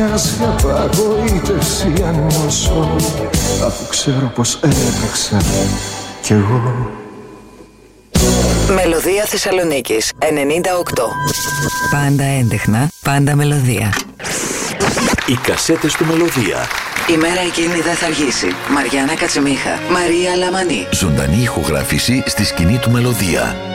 μοιάζει απαγοήτευση αν νιώσω, αφού ξέρω πως έτρεξα κι εγώ. Μελωδία Θεσσαλονίκης 98. Πάντα έντεχνα, πάντα μελωδία. Οι κασέτες του Μελωδία. Η μέρα εκείνη δεν θα αργήσει. Μαριάννα Κατσιμίχα, Μαρία Λαμανή. Ζωντανή ηχογράφηση στη σκηνή του Μελωδία.